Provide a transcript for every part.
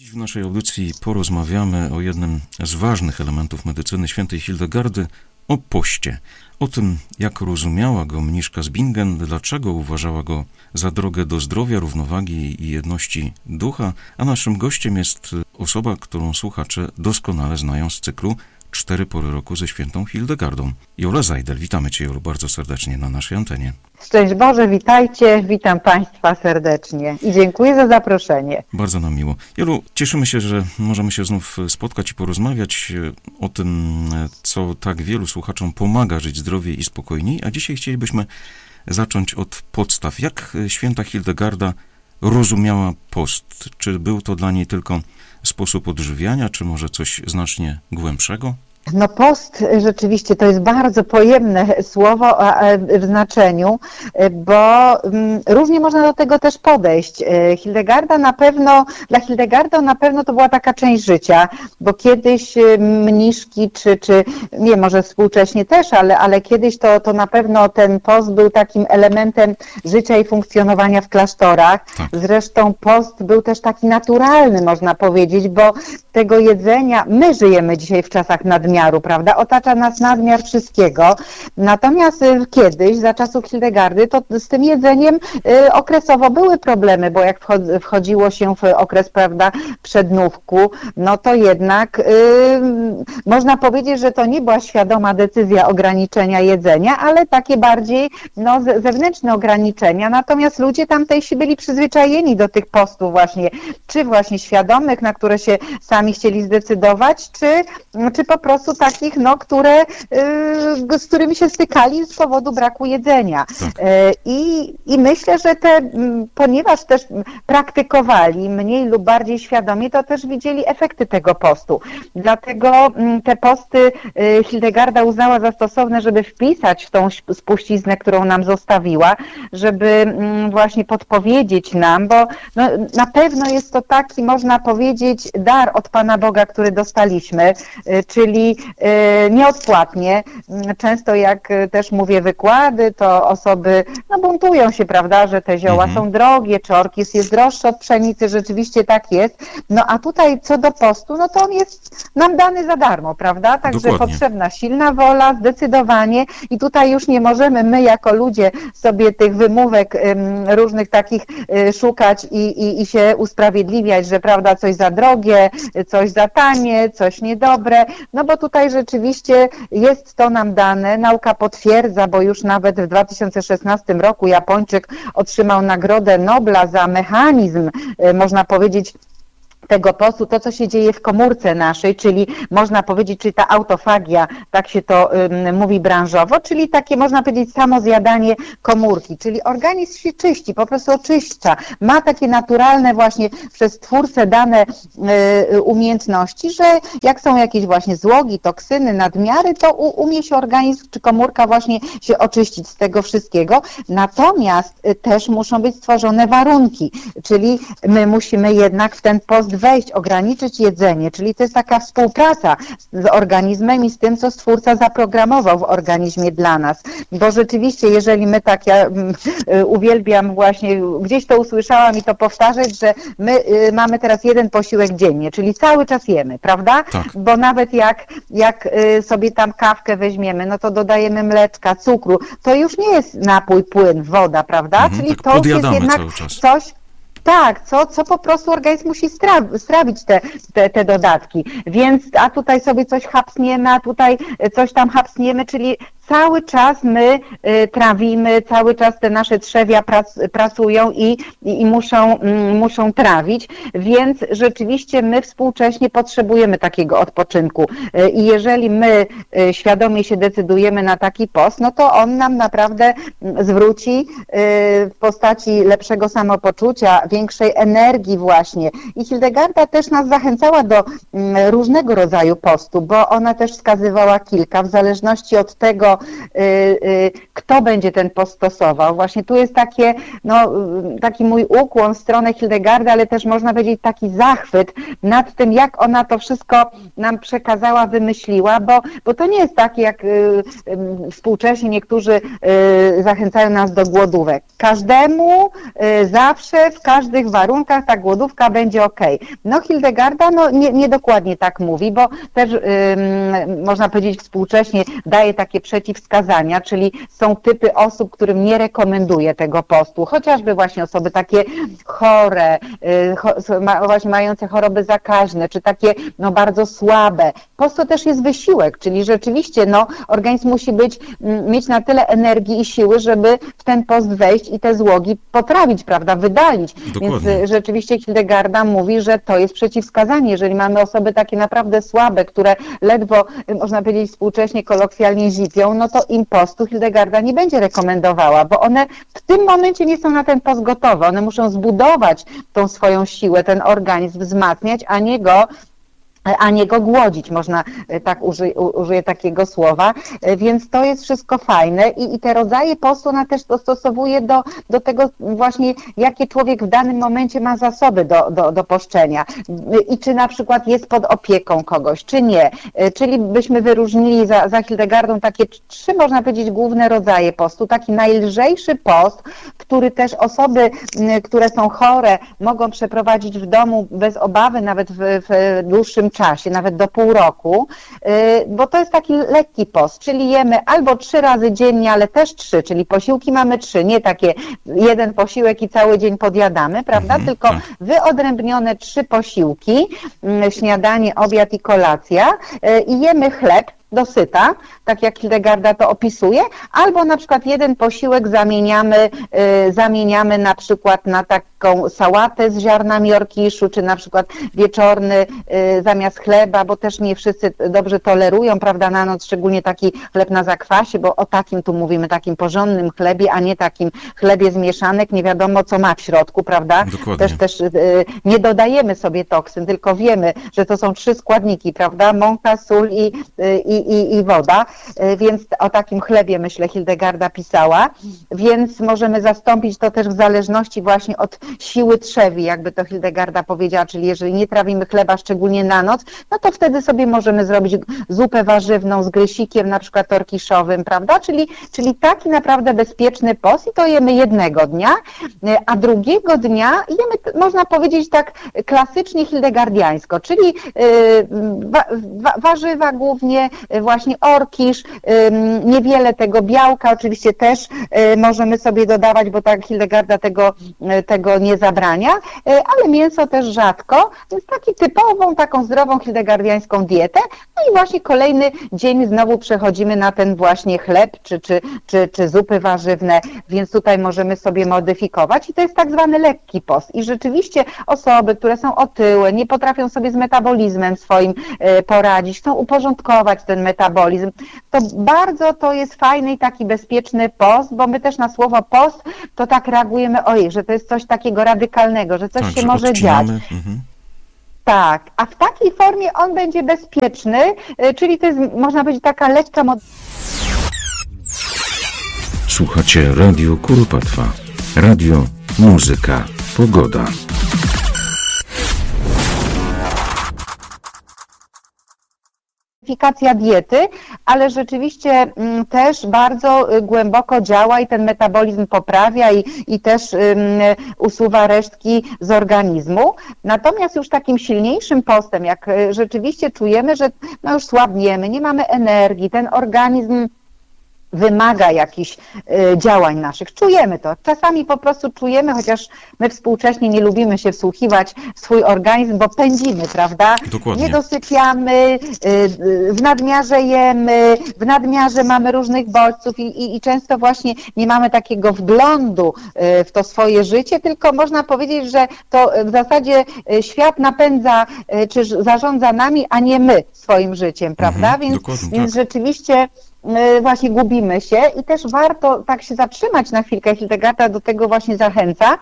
Dziś w naszej audycji porozmawiamy o jednym z ważnych elementów medycyny świętej Hildegardy, o poście. O tym, jak rozumiała go mniszka z Bingen, dlaczego uważała go za drogę do zdrowia, równowagi i jedności ducha, a naszym gościem jest osoba, którą słuchacze doskonale znają z cyklu 4 pory roku ze świętą Hildegardą. Jola Zajdel, witamy Cię, Jolu, bardzo serdecznie na naszej antenie. Szczęść Boże, witajcie, witam Państwa serdecznie i dziękuję za zaproszenie. Bardzo nam miło. Jolu, cieszymy się, że możemy się znów spotkać i porozmawiać o tym, co tak wielu słuchaczom pomaga żyć zdrowiej i spokojniej, a dzisiaj chcielibyśmy zacząć od podstaw. Jak święta Hildegarda rozumiała post? Czy był to dla niej tylko sposób odżywiania, czy może coś znacznie głębszego? No post rzeczywiście to jest bardzo pojemne słowo w znaczeniu, bo różnie można do tego też podejść. Dla Hildegardy na pewno to była taka część życia, bo kiedyś mniszki, czy nie, może współcześnie też, ale kiedyś to na pewno ten post był takim elementem życia i funkcjonowania w klasztorach. Tak. Zresztą post był też taki naturalny, można powiedzieć, bo tego jedzenia, my żyjemy dzisiaj w czasach nadmiaru, prawda? Otacza nas nadmiar wszystkiego. Natomiast kiedyś, za czasów Hildegardy, to z tym jedzeniem okresowo były problemy, bo jak wchodziło się w okres, prawda, przednówku, no to jednak można powiedzieć, że to nie była świadoma decyzja ograniczenia jedzenia, ale takie bardziej zewnętrzne ograniczenia. Natomiast ludzie tamtejsi byli przyzwyczajeni do tych postów właśnie, czy właśnie świadomych, na które się sami chcieli zdecydować, czy po prostu takich, z którymi się stykali z powodu braku jedzenia. Tak. I myślę, że ponieważ też praktykowali mniej lub bardziej świadomie, to też widzieli efekty tego postu. Dlatego te posty Hildegarda uznała za stosowne, żeby wpisać w tą spuściznę, którą nam zostawiła, żeby właśnie podpowiedzieć nam, bo na pewno jest to taki, można powiedzieć, dar od Pana Boga, który dostaliśmy, czyli nieodpłatnie. Często jak też mówię wykłady, to osoby buntują się, prawda, że te zioła są drogie, czy orkis jest droższy od pszenicy, rzeczywiście tak jest. A tutaj co do postu, to on jest nam dany za darmo, prawda? Także Dokładnie. Potrzebna silna wola, zdecydowanie i tutaj już nie możemy my jako ludzie sobie tych wymówek różnych takich szukać i się usprawiedliwiać, że prawda, coś za drogie, coś za tanie, coś niedobre, bo tutaj rzeczywiście jest to nam dane, nauka potwierdza, bo już nawet w 2016 roku Japończyk otrzymał Nagrodę Nobla za mechanizm, można powiedzieć, tego postu, to co się dzieje w komórce naszej, czyli można powiedzieć, czyli ta autofagia, tak się to mówi branżowo, czyli takie można powiedzieć samozjadanie komórki, czyli organizm się czyści, po prostu oczyszcza, ma takie naturalne właśnie przez twórcę dane umiejętności, że jak są jakieś właśnie złogi, toksyny, nadmiary, to umie się organizm czy komórka właśnie się oczyścić z tego wszystkiego, natomiast też muszą być stworzone warunki, czyli my musimy jednak w ten post wejść, ograniczyć jedzenie, czyli to jest taka współpraca z organizmem i z tym, co Stwórca zaprogramował w organizmie dla nas. Bo rzeczywiście, jeżeli my tak, ja uwielbiam właśnie, gdzieś to usłyszałam i to powtarzać, że my mamy teraz jeden posiłek dziennie, czyli cały czas jemy, prawda? Tak. Bo nawet jak sobie tam kawkę weźmiemy, to dodajemy mleczka, cukru, to już nie jest napój, płyn, woda, prawda? Czyli tak to jest jednak cały czas. coś. Tak, co po prostu organizm musi strawić te dodatki. Więc, a tutaj sobie coś hapsniemy, a tutaj coś tam hapsniemy, czyli cały czas my trawimy, cały czas te nasze trzewia pracują i muszą trawić, więc rzeczywiście my współcześnie potrzebujemy takiego odpoczynku. I jeżeli my świadomie się decydujemy na taki post, to on nam naprawdę zwróci w postaci lepszego samopoczucia, większej energii właśnie. I Hildegarda też nas zachęcała do różnego rodzaju postu, bo ona też wskazywała kilka, w zależności od tego, kto będzie ten post stosował. Właśnie tu jest taki mój ukłon w stronę Hildegardy, ale też można powiedzieć taki zachwyt nad tym, jak ona to wszystko nam przekazała, wymyśliła, bo to nie jest tak, jak współcześnie niektórzy zachęcają nas do głodówek. Każdemu zawsze, w każdych warunkach ta głodówka będzie okej. No Hildegarda nie dokładnie tak mówi, bo też można powiedzieć współcześnie daje takie przeciwwskazania, czyli są typy osób, którym nie rekomenduje tego postu, chociażby właśnie osoby takie chore, właśnie mające choroby zakaźne, czy takie bardzo słabe. Post to też jest wysiłek, czyli rzeczywiście organizm musi mieć na tyle energii i siły, żeby w ten post wejść i te złogi potrawić, prawda, wydalić. Dokładnie. Więc rzeczywiście Hildegarda mówi, że to jest przeciwwskazanie. Jeżeli mamy osoby takie naprawdę słabe, które ledwo, można powiedzieć współcześnie, kolokwialnie zipią, no to im postu Hildegarda nie będzie rekomendowała, bo one w tym momencie nie są na ten post gotowe. One muszą zbudować tą swoją siłę, ten organizm wzmacniać, a nie go głodzić, można tak użyję takiego słowa, więc to jest wszystko fajne i te rodzaje postu ona też dostosowuje do tego właśnie, jakie człowiek w danym momencie ma zasoby do poszczenia i czy na przykład jest pod opieką kogoś, czy nie, czyli byśmy wyróżnili za Hildegardą takie 3, można powiedzieć, główne rodzaje postu, taki najlżejszy post, który też osoby, które są chore, mogą przeprowadzić w domu bez obawy, nawet w dłuższym czasie, nawet do pół roku, bo to jest taki lekki post, czyli jemy albo 3 razy dziennie, ale też 3, czyli posiłki mamy 3, nie takie jeden posiłek i cały dzień podjadamy, prawda, tylko wyodrębnione 3 posiłki, śniadanie, obiad i kolacja i jemy chleb dosyta, tak jak Hildegarda to opisuje, albo na przykład jeden posiłek zamieniamy na przykład na taką sałatę z ziarnami orkiszu, czy na przykład wieczorny zamiast chleba, bo też nie wszyscy dobrze tolerują, prawda, na noc, szczególnie taki chleb na zakwasie, bo o takim tu mówimy, takim porządnym chlebie, a nie takim chlebie z mieszanek, nie wiadomo co ma w środku, prawda? Dokładnie. Też nie dodajemy sobie toksyn, tylko wiemy, że to są 3 składniki, prawda, mąka, sól i woda, więc o takim chlebie, myślę, Hildegarda pisała, więc możemy zastąpić to też w zależności właśnie od siły trzewi, jakby to Hildegarda powiedziała, czyli jeżeli nie trawimy chleba, szczególnie na noc, no to wtedy sobie możemy zrobić zupę warzywną z grysikiem, na przykład orkiszowym, prawda, czyli taki naprawdę bezpieczny post i to jemy jednego dnia, a drugiego dnia jemy, można powiedzieć tak klasycznie hildegardiańsko, czyli warzywa głównie, właśnie orkisz, niewiele tego białka, oczywiście też możemy sobie dodawać, bo tak Hildegarda tego nie zabrania, ale mięso też rzadko, więc typową, taką zdrową hildegardiańską dietę. No i właśnie kolejny dzień znowu przechodzimy na ten właśnie chleb, czy zupy warzywne, więc tutaj możemy sobie modyfikować i to jest tak zwany lekki post. I rzeczywiście osoby, które są otyłe, nie potrafią sobie z metabolizmem swoim poradzić, chcą uporządkować ten metabolizm, to bardzo to jest fajny i taki bezpieczny post, bo my też na słowo post to tak reagujemy, że to jest coś takiego radykalnego, że coś się może dziać. Tak, a w takiej formie on będzie bezpieczny, czyli to jest, można powiedzieć, taka lekka Słuchacie Radio Kuropatwa. Radio, muzyka, pogoda. modyfikacja diety, ale rzeczywiście też bardzo głęboko działa i ten metabolizm poprawia i też usuwa resztki z organizmu. Natomiast już takim silniejszym postem, jak rzeczywiście czujemy, że już słabniemy, nie mamy energii, ten organizm wymaga jakichś działań naszych. Czujemy to. Czasami po prostu czujemy, chociaż my współcześnie nie lubimy się wsłuchiwać w swój organizm, bo pędzimy, prawda? Dokładnie. Nie dosypiamy, w nadmiarze jemy, w nadmiarze mamy różnych bodźców i często właśnie nie mamy takiego wglądu w to swoje życie, tylko można powiedzieć, że to w zasadzie świat napędza, czy zarządza nami, a nie my swoim życiem, prawda? Więc tak. rzeczywiście właśnie gubimy się i też warto tak się zatrzymać na chwilkę. Hildegarda do tego właśnie zachęca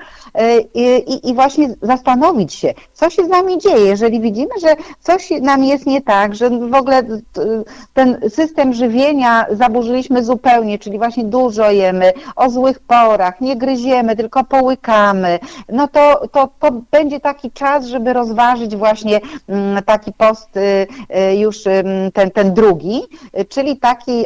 i właśnie zastanowić się, co się z nami dzieje, jeżeli widzimy, że coś nam jest nie tak, że w ogóle ten system żywienia zaburzyliśmy zupełnie, czyli właśnie dużo jemy, o złych porach, nie gryziemy, tylko połykamy, no to będzie taki czas, żeby rozważyć właśnie taki post już ten drugi, czyli taki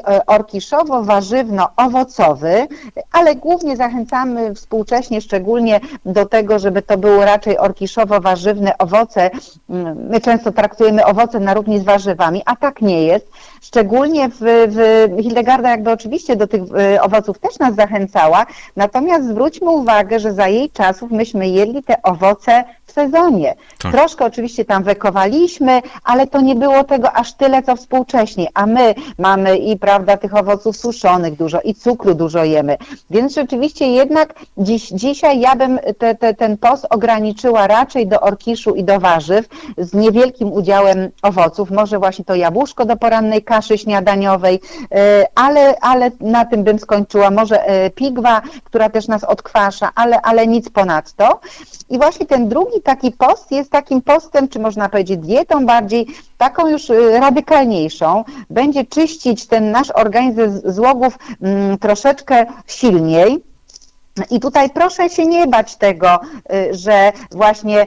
orkiszowo-warzywno-owocowy, ale głównie zachęcamy współcześnie szczególnie do tego, żeby to było raczej orkiszowo-warzywne owoce. My często traktujemy owoce na równi z warzywami, a tak nie jest. Szczególnie Hildegarda jakby oczywiście do tych owoców też nas zachęcała, natomiast zwróćmy uwagę, że za jej czasów myśmy jedli te owoce w sezonie. Tak. Troszkę oczywiście tam wekowaliśmy, ale to nie było tego aż tyle, co współcześnie, a my mamy i prawda tych owoców suszonych dużo i cukru dużo jemy, więc rzeczywiście jednak dzisiaj ja bym ten post ograniczyła raczej do orkiszu i do warzyw z niewielkim udziałem owoców, może właśnie to jabłuszko do porannej kaszy śniadaniowej, ale na tym bym skończyła, może pigwa, która też nas odkwasza, ale nic ponadto. I właśnie ten drugi taki post jest takim postem, czy można powiedzieć dietą bardziej, taką już radykalniejszą, będzie czyścić ten nasz organizm ze złogów troszeczkę silniej. I tutaj proszę się nie bać tego, że właśnie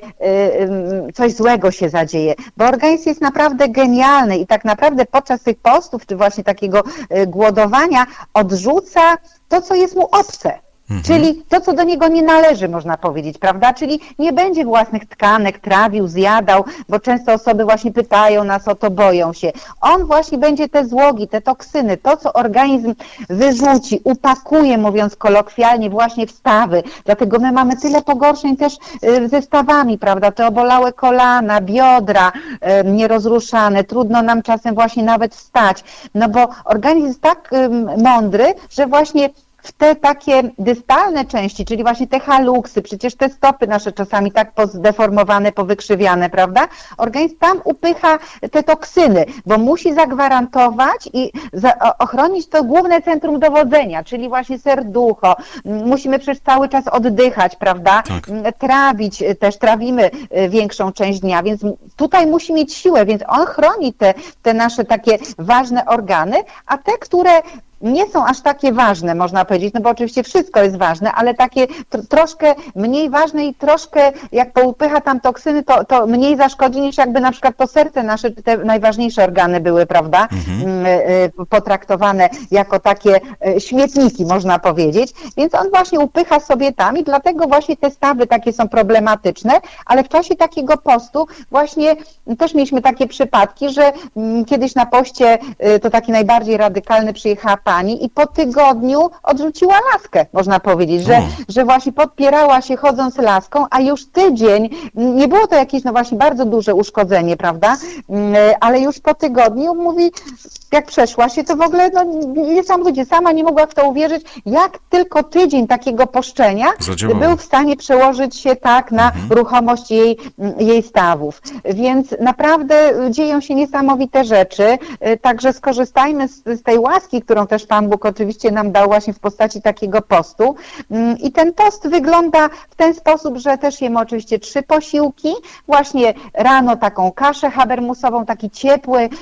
coś złego się zadzieje, bo organizm jest naprawdę genialny i tak naprawdę podczas tych postów, czy właśnie takiego głodowania odrzuca to, co jest mu obce. Czyli to, co do niego nie należy, można powiedzieć, prawda? Czyli nie będzie własnych tkanek trawił, zjadał, bo często osoby właśnie pytają nas o to, boją się. On właśnie będzie te złogi, te toksyny, to, co organizm wyrzuci, upakuje, mówiąc kolokwialnie, właśnie w stawy. Dlatego my mamy tyle pogorszeń też ze stawami, prawda? Te obolałe kolana, biodra nierozruszane, trudno nam czasem właśnie nawet wstać, no bo organizm jest tak mądry, że właśnie w te takie dystalne części, czyli właśnie te haluksy, przecież te stopy nasze czasami tak zdeformowane, powykrzywiane, prawda? Organizm tam upycha te toksyny, bo musi zagwarantować i ochronić to główne centrum dowodzenia, czyli właśnie serducho. Musimy przecież cały czas oddychać, prawda? Tak. Trawić, też trawimy większą część dnia, więc tutaj musi mieć siłę, więc on chroni te nasze takie ważne organy, a te, które nie są aż takie ważne, można powiedzieć, no bo oczywiście wszystko jest ważne, ale takie troszkę mniej ważne i troszkę jak poupycha tam toksyny, to mniej zaszkodzi niż jakby na przykład to serce nasze, czy te najważniejsze organy były, prawda, potraktowane jako takie śmietniki, można powiedzieć, więc on właśnie upycha sobie tam i dlatego właśnie te stawy takie są problematyczne, ale w czasie takiego postu właśnie też mieliśmy takie przypadki, że kiedyś na poście to taki najbardziej radykalny przyjechała pani i po tygodniu odrzuciła laskę, można powiedzieć, że właśnie podpierała się chodząc laską, a już tydzień, nie było to jakieś no właśnie bardzo duże uszkodzenie, prawda, ale już po tygodniu mówi, jak przeszła się, to w ogóle no, niesamowicie, sama nie mogła w to uwierzyć, jak tylko tydzień takiego poszczenia był w stanie przełożyć się tak na ruchomość jej stawów. Więc naprawdę dzieją się niesamowite rzeczy, także skorzystajmy z tej łaski, którą też Pan Bóg oczywiście nam dał właśnie w postaci takiego postu. I ten post wygląda w ten sposób, że też jemy oczywiście 3 posiłki, właśnie rano taką kaszę habermusową, taki ciepły,